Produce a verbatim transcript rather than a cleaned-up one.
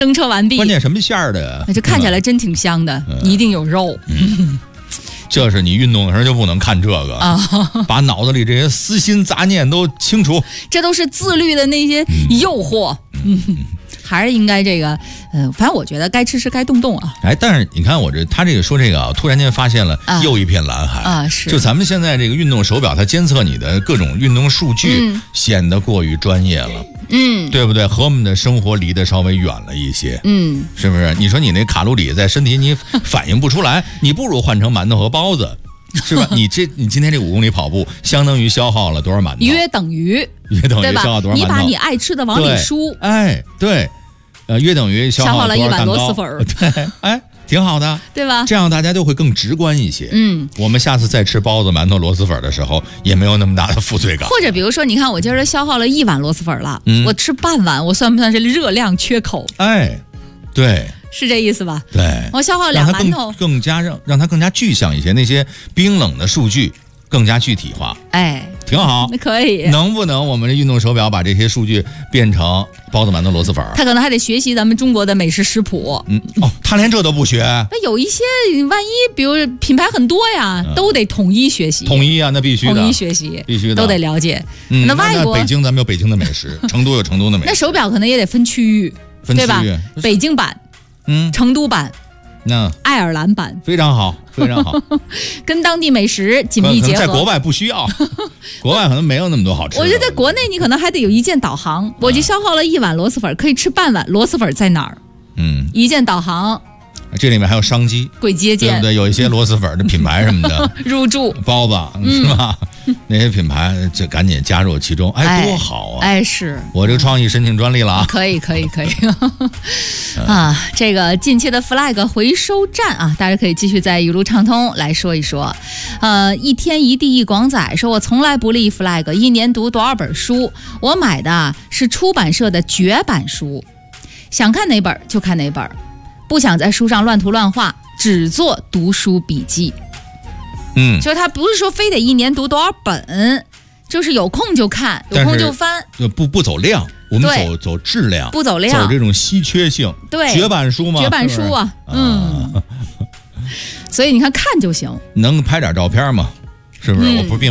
蒸车完毕。 关键什么馅儿的？ 这看起来真挺香的，嗯、一定有肉。 嗯，这是你运动的时候就不能看这个啊，把脑子里这些私心杂念都清除。 这都是自律的那些诱惑。嗯。嗯还是应该这个，嗯、呃，反正我觉得该吃吃，该动动啊。 哎，但是你看我这他这个说这个啊，突然间发现了又一片蓝海啊！是， 就咱们现在这个运动手表，它监测你的各种运动数据，嗯、显得过于专业了， 嗯， 对不对？和我们的生活离得稍微远了一些， 嗯， 是不是？你说你那卡路里在身体你反应不出来，你不如换成馒头和包子。是吧？你这你今天这五公里跑步，相当于消耗了多少馒头？ 约等于， 约等于消耗多少馒头？ 你把你爱吃的往里输， 哎，对。呃，约等于消耗了一碗螺蛳粉， 对，哎，挺好的， 对吧？ 这样大家就会更直观一些。 嗯， 我们下次再吃包子、馒头、螺蛳粉的时候，也没有那么大的负罪感。 或者比如说，你看我今儿消耗了一碗螺蛳粉了，嗯、我吃半碗，我算不算是热量缺口？ 哎，对， 是这意思吧？ 对， 我消耗两馒头， 更, 更加让让它更加具象一些，那些冰冷的数据更加具体化。 哎。 挺好， 那可以。 能不能我们的运动手表把这些数据变成包子、馒头、螺蛳粉？ 他可能还得学习咱们中国的美食食谱。 嗯，哦，他连这都不学。 那有一些万一，比如品牌很多呀，嗯、都得统一学习。 统一啊，那必须的。 统一学习， 必须的， 都得了解。 嗯、 那外国， 那北京咱们有北京的美食，成都有成都的美食。 那手表可能也得分区域， 分区域对吧？北京版， 嗯， 成都版。 那爱尔兰版非常好，非常好， 跟当地美食紧密结合。 在国外不需要，国外可能没有那么多好吃的。 我觉得在国内你可能还得有一键导航，嗯、我就消耗了一碗螺蛳粉，可以吃半碗。螺蛳粉在哪儿？ 嗯， 一键导航。 这里面还有商机， 贵接见， 对不对？有一些螺蛳粉的品牌什么的， 入驻包子是吧？嗯、那些品牌就赶紧加入其中，哎， 哎多好啊！ 哎，是我这个创意申请专利了啊！ 可以，可以，可以啊！这个近期的 flag 回收站啊，大家可以继续在一路畅通来说一说。呃，一天一地一广载说，我从来不立 flag， 一年读多少本书？我买的是出版社的绝版书，想看哪本就看哪本。不想在书上乱涂乱画，只做读书笔记。 嗯， 就是他不是说非得一年读多少本，就是有空就看，有空就翻。 不不走量，我们走走质量， 不走量， 走这种稀缺性。 对， 绝版书嘛， 绝版书啊，嗯。啊、所以你看看就行， 能拍点照片吗？是不是？嗯、我不并。